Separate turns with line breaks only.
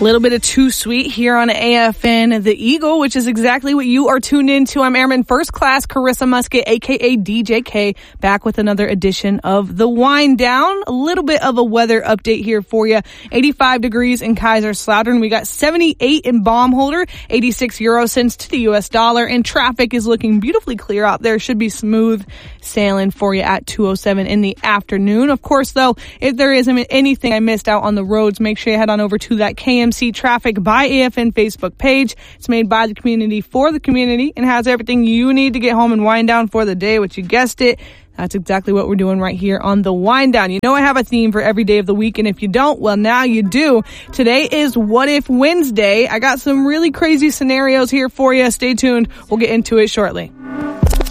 A little bit of Too Sweet here on AFN The Eagle, which is exactly what you are tuned into. I'm Airman First Class Carissa Musket, a.k.a. DJK, back with another edition of The Wind Down. A little bit of a weather update here for you. 85 degrees in Kaiserslautern. We got 78 in Baumholder, 86 euro cents to the U.S. dollar, and traffic is looking beautifully clear out there. Should be smooth sailing for you at 2:07 in the afternoon. Of course, though, if there is anything I missed out on the roads, make sure you head on over to that KMC Traffic by AFN Facebook page. It's made by the community for the community and has everything you need to get home and wind down for the day, which you guessed it. That's exactly what we're doing right here on The Wind Down. You know I have a theme for every day of the week, and if you don't, well, now you do. Today is What If Wednesday. I got some really crazy scenarios here for you. Stay tuned. We'll get into it shortly.